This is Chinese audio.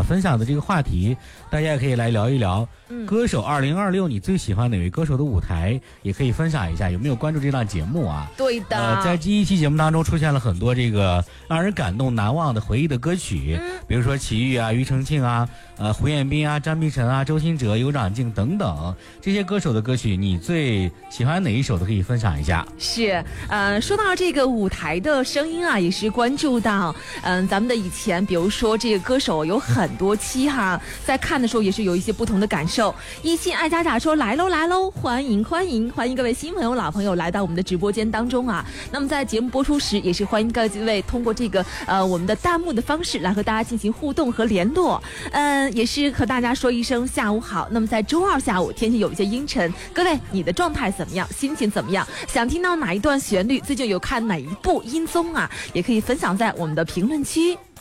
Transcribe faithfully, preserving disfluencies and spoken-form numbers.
分享的这个话题，大家也可以来聊一聊。嗯，歌手二零二六，你最喜欢哪位歌手的舞台？也可以分享一下，有没有关注这档节目啊？ 对的。 呃，在第一期节目当中出现了很多这个让人感动难忘的回忆的歌曲，嗯、比如说齐豫啊、庾澄庆啊、呃胡彦斌啊、张碧晨啊、周兴哲、尤长靖等等这些歌手的歌曲，你最喜欢哪一首都可以分享一下。 是，呃，说到这个舞台的声音啊，也是关注到，嗯、呃，咱们的以前，比如说这个歌手有很多期哈，在看的时候也是有一些不同的感受。一期爱佳佳说来喽来喽，欢迎欢迎欢迎各位新朋友老朋友来到我们的直播间当中啊。那么在节目播出时，也是欢迎各位通过这个呃我们的弹幕的方式来和大家进行互动和联络。嗯、呃，也是和大家说一声下午好。那么在周二下午天气有一些阴沉，各位你的状态怎么样？心情怎么样？想听到哪一段旋律？最近有看哪一部音综啊？也可以分享在我们的评论区。